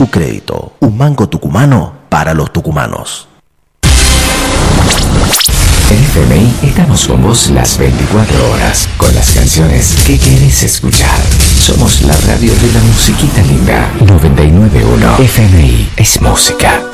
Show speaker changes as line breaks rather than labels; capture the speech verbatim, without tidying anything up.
Su crédito, un mango tucumano para los tucumanos.
En F M I estamos con vos las veinticuatro horas, con las canciones que querés escuchar. Somos la radio de la musiquita linda. noventa y nueve punto uno F M I es música.